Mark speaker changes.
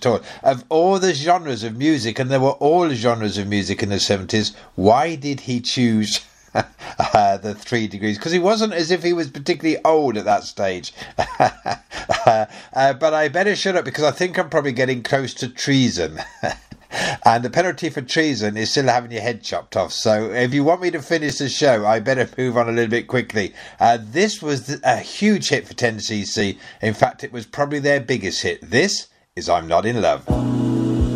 Speaker 1: at all. Of all the genres of music, and there were all genres of music in the 70s, why did he choose the 3 Degrees? Because he wasn't as if he was particularly old at that stage. But I better shut up because I think I'm probably getting close to treason. And the penalty for treason is still having your head chopped off. So if you want me to finish the show, I better move on a little bit quickly. This was a huge hit for 10cc. In fact, it was probably their biggest hit. This is I'm Not In Love.